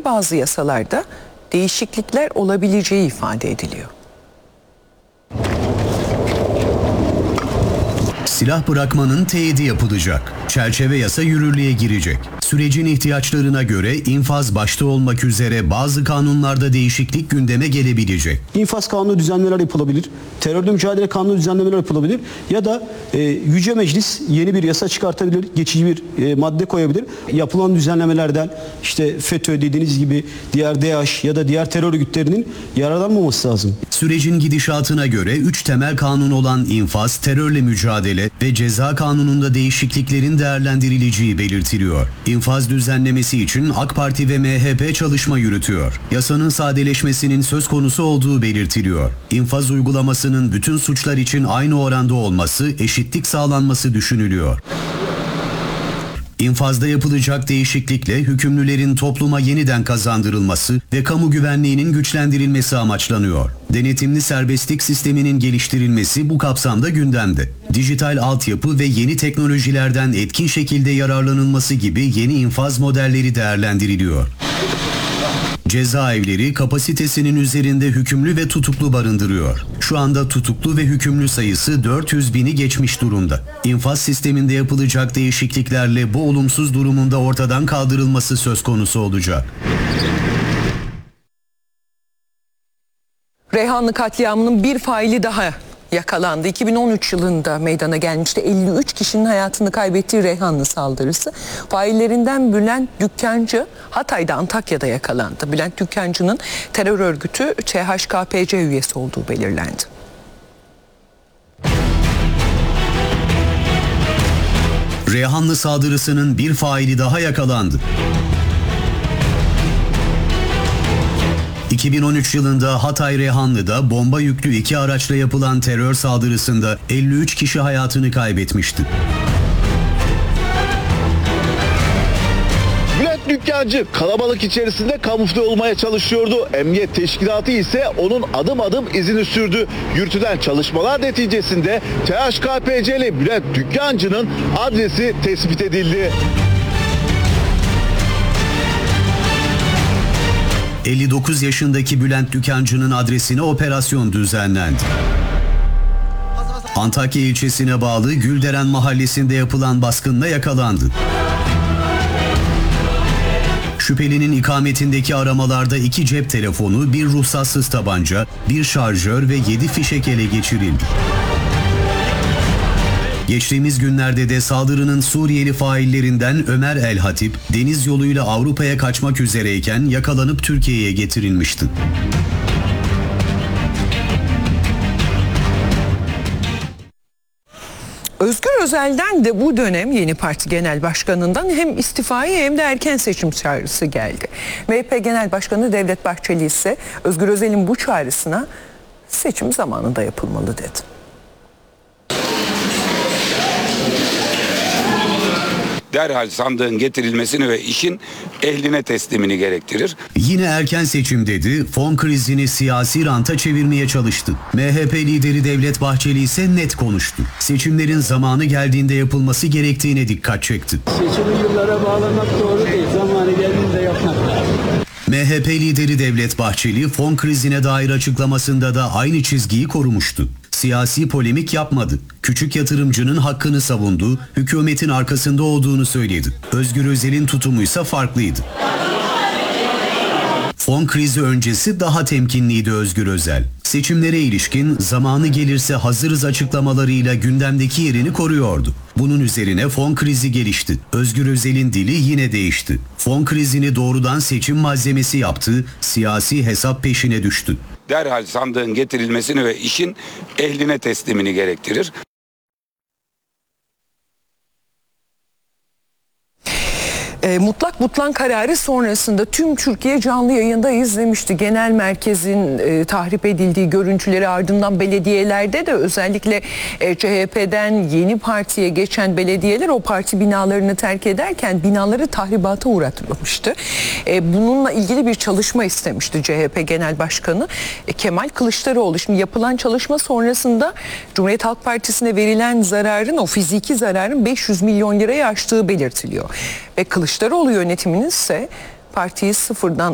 bazı yasalarda değişiklikler olabileceği ifade ediliyor. Silah bırakmanın teyidi yapılacak. Çerçeve yasa yürürlüğe girecek. Sürecin ihtiyaçlarına göre infaz başta olmak üzere bazı kanunlarda değişiklik gündeme gelebilecek. İnfaz kanunu düzenlemeler yapılabilir. Terörle mücadele kanunu düzenlemeler yapılabilir. Ya da Yüce Meclis yeni bir yasa çıkartabilir. Geçici bir madde koyabilir. Yapılan düzenlemelerden işte FETÖ dediğiniz gibi diğer DAEŞ ya da diğer terör örgütlerinin yararlanmaması lazım. Sürecin gidişatına göre 3 temel kanun olan infaz, terörle mücadele ve ceza kanununda değişikliklerin değerlendirileceği belirtiliyor. İnfaz düzenlemesi için AK Parti ve MHP çalışma yürütüyor. Yasanın sadeleşmesinin söz konusu olduğu belirtiliyor. İnfaz uygulamasının bütün suçlar için aynı oranda olması, eşitlik sağlanması düşünülüyor. İnfazda yapılacak değişiklikle hükümlülerin topluma yeniden kazandırılması ve kamu güvenliğinin güçlendirilmesi amaçlanıyor. Denetimli serbestlik sisteminin geliştirilmesi bu kapsamda gündemde. Dijital altyapı ve yeni teknolojilerden etkin şekilde yararlanılması gibi yeni infaz modelleri değerlendiriliyor. Cezaevleri kapasitesinin üzerinde hükümlü ve tutuklu barındırıyor. Şu anda tutuklu ve hükümlü sayısı 400.000'i geçmiş durumda. İnfaz sisteminde yapılacak değişikliklerle bu olumsuz durumun da ortadan kaldırılması söz konusu olacak. Reyhanlı katliamının bir faili daha yakalandı. 2013 yılında meydana gelmişti. 53 kişinin hayatını kaybettiği Reyhanlı saldırısı. Faillerinden Bülent Dükkancı Hatay'da, Antakya'da yakalandı. Bülent Dükkancı'nın terör örgütü CHKPC üyesi olduğu belirlendi. Reyhanlı saldırısının bir faili daha yakalandı. 2013 yılında Hatay Reyhanlı'da bomba yüklü 2 araçla yapılan terör saldırısında 53 kişi hayatını kaybetmişti. Bülent Dükkancı kalabalık içerisinde kamufle olmaya çalışıyordu. Emniyet teşkilatı ise onun adım adım izini sürdü. Yürütülen çalışmalar neticesinde CHKPC'li Bülent Dükkancı'nın adresi tespit edildi. 59 yaşındaki Bülent Dükkancı'nın adresine operasyon düzenlendi. Antakya ilçesine bağlı Gülderen mahallesinde yapılan baskınla yakalandı. Şüphelinin ikametindeki aramalarda 2 cep telefonu, 1 ruhsatsız tabanca, 1 şarjör ve 7 fişek ele geçirildi. Geçtiğimiz günlerde de saldırının Suriyeli faillerinden Ömer El Hatip, deniz yoluyla Avrupa'ya kaçmak üzereyken yakalanıp Türkiye'ye getirilmişti. Özgür Özel'den de bu dönem yeni parti genel başkanından hem istifayı hem de erken seçim çağrısı geldi. MHP Genel Başkanı Devlet Bahçeli ise Özgür Özel'in bu çağrısına seçim zamanında yapılmalı dedi. Derhal sandığın getirilmesini ve işin ehline teslimini gerektirir. Yine erken seçim dedi, fon krizini siyasi ranta çevirmeye çalıştı. MHP lideri Devlet Bahçeli ise net konuştu. Seçimlerin zamanı geldiğinde yapılması gerektiğine dikkat çekti. Seçimi yıllara bağlamak doğru değil, zamanı geldiğinde yapmak lazım. MHP lideri Devlet Bahçeli fon krizine dair açıklamasında da aynı çizgiyi korumuştu. Siyasi polemik yapmadı. Küçük yatırımcının hakkını savundu, hükümetin arkasında olduğunu söyledi. Özgür Özel'in tutumuysa farklıydı. Fon krizi öncesi daha temkinliydi Özgür Özel. Seçimlere ilişkin zamanı gelirse hazırız açıklamalarıyla gündemdeki yerini koruyordu. Bunun üzerine fon krizi gelişti. Özgür Özel'in dili yine değişti. Fon krizini doğrudan seçim malzemesi yaptı, siyasi hesap peşine düştü. Derhal sandığın getirilmesini ve işin ehline teslimini gerektirir. Mutlak Butlan kararı sonrasında tüm Türkiye canlı yayında izlemişti. Genel merkezin tahrip edildiği görüntüleri, ardından belediyelerde de özellikle CHP'den yeni partiye geçen belediyeler o parti binalarını terk ederken binaları tahribata uğratılmıştı. Bununla ilgili bir çalışma istemişti CHP Genel Başkanı Kemal Kılıçdaroğlu. Şimdi yapılan çalışma sonrasında Cumhuriyet Halk Partisi'ne verilen zararın, o fiziki zararın 500 milyon lirayı aştığı belirtiliyor. Ve Kılıçdaroğlu yönetiminin ise partiyi sıfırdan